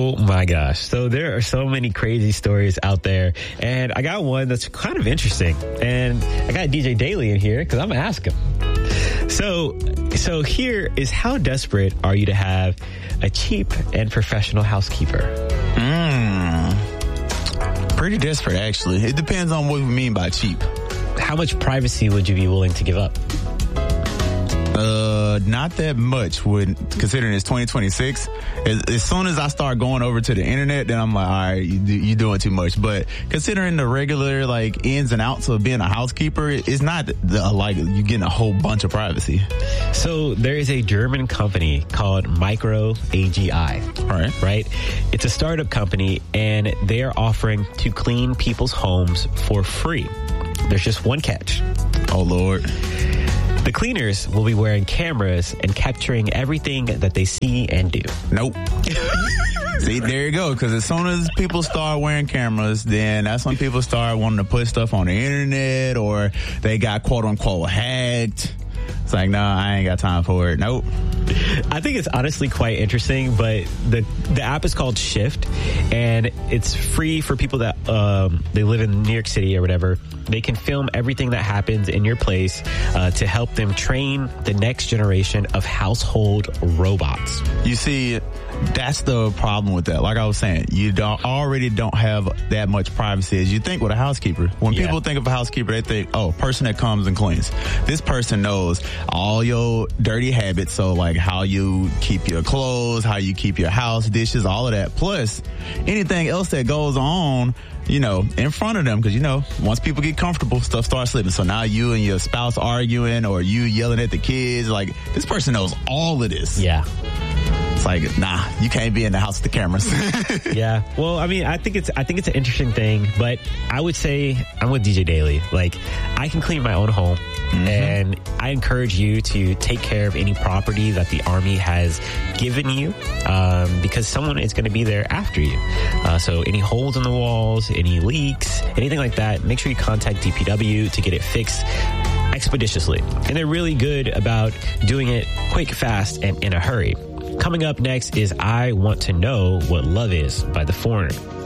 Oh my gosh. So there are so many crazy stories out there. And I got one that's kind of interesting. And I got DJ Daly in here because I'm going to ask him. So here is how desperate are you to have a cheap and professional housekeeper? Pretty desperate, actually. It depends on what we mean by cheap. How much privacy would you be willing to give up? Not that much, considering it's 2026. As soon as I start going over to the internet, then I'm like, all right, you're doing too much. But considering the regular like ins and outs of being a housekeeper, it's not like you getting a whole bunch of privacy. So there is a German company called Micro AGI. Right? It's a startup company, and they are offering to clean people's homes for free. There's just one catch. Oh, Lord. The cleaners will be wearing cameras and capturing everything that they see and do. Nope. See, there you go. Because as soon as people start wearing cameras, then that's when people start wanting to put stuff on the internet, or they got quote unquote hacked. It's like, no, I ain't got time for it. Nope. I think it's honestly quite interesting, but the app is called Shift, and it's free for people that they live in New York City or whatever. They can film everything that happens in your place to help them train the next generation of household robots. You see, that's the problem with that. Like I was saying, you already don't have that much privacy as you think with a housekeeper. When people think of a housekeeper, they think, oh, person that comes and cleans. This person knows all your dirty habits. So like how you keep your clothes, how you keep your house, dishes, all of that. Plus anything else that goes on, you know, in front of them. Because, you know, once people get comfortable, stuff starts slipping. So now you and your spouse arguing, or you yelling at the kids, like this person knows all of this. Yeah. It's like, nah, you can't be in the house with the cameras. Yeah. Well, I mean, I think it's an interesting thing, but I would say I'm with DJ Daly. Like, I can clean my own home, and I encourage you to take care of any property that the Army has given you, because someone is going to be there after you. So any holes in the walls, any leaks, anything like that, make sure you contact DPW to get it fixed expeditiously. And they're really good about doing it quick, fast, and in a hurry. Coming up next is I Want to Know What Love Is by The Foreigner.